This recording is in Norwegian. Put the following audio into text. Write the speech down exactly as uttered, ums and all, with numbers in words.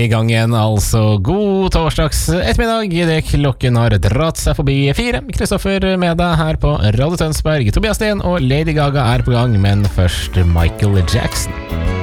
i gang igjen, altså god torsdags ettermiddag. Det klokken har dratt seg forbi fire. Kristoffer med deg her på Radio Tønsberg. Tobias Sten og Lady Gaga er på gang, men først Michael Jackson.